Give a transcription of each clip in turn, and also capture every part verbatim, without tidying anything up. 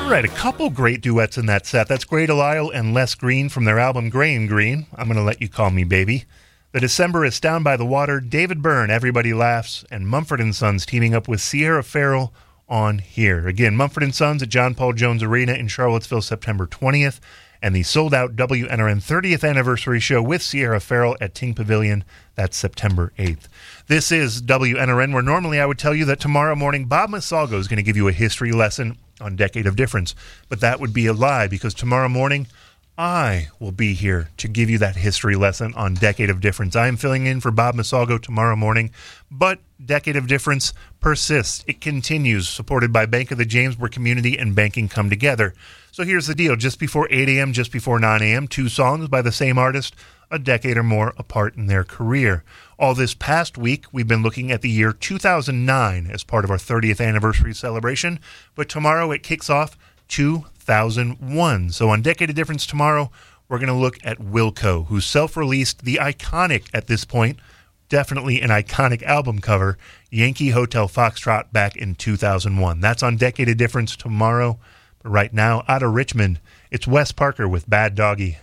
All right, a couple great duets in that set. That's Grey Delisle and Les Green from their album Grey and Green. I'm going to let you call me baby. The Decemberists, Down by the Water, David Byrne, Everybody Laughs, and Mumford and Sons teaming up with Sierra Farrell on Here. Again, Mumford and Sons at John Paul Jones Arena in Charlottesville, September twentieth, and the sold-out W N R N thirtieth anniversary show with Sierra Farrell at Ting Pavilion. That's September eighth. This is W N R N, where normally I would tell you that tomorrow morning Bob Masalgo is going to give you a history lesson on Decade of Difference. But that would be a lie, because tomorrow morning I will be here to give you that history lesson on Decade of Difference. I am filling in for Bob Masalgo tomorrow morning, but Decade of Difference persists. It continues, supported by Bank of the James, where community and banking come together. So here's the deal. Just before eight a.m., just before nine a.m., two songs by the same artist, a decade or more apart in their career. All this past week, we've been looking at the year two thousand nine as part of our thirtieth anniversary celebration, but tomorrow it kicks off two thousand one. So on Decade of Difference tomorrow, we're going to look at Wilco, who self-released the iconic, at this point, definitely an iconic album cover, Yankee Hotel Foxtrot, back in two thousand one. That's on Decade of Difference tomorrow. But right now, out of Richmond, it's Wes Parker with Bad Doggy.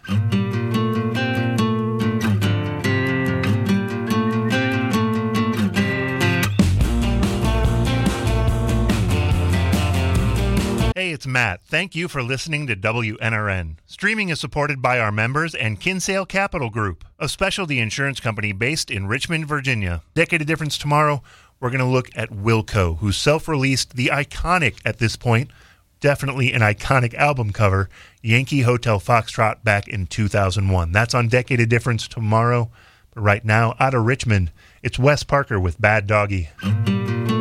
Hey, it's Matt. Thank you for listening to W N R N. Streaming is supported by our members and Kinsale Capital Group, a specialty insurance company based in Richmond, Virginia. Decade of Difference tomorrow, we're going to look at Wilco, who self-released the iconic, at this point, definitely an iconic album cover, Yankee Hotel Foxtrot, back in two thousand one. That's on Decade of Difference tomorrow. But right now, out of Richmond, it's Wes Parker with Bad Doggy.